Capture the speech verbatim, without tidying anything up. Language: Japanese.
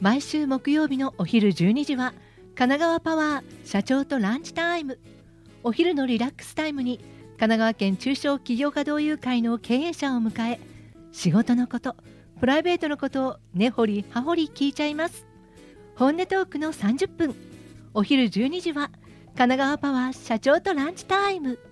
毎週木曜日のお昼じゅうにじは神奈川パワー社長とランチタイム。お昼のリラックスタイムに神奈川県中小企業家同友会の経営者を迎え、仕事のこと、プライベートのことを根掘り葉掘り聞いちゃいます。本音トークのさんじゅっぷん。お昼じゅうにじは神奈川パワー社長とランチタイム。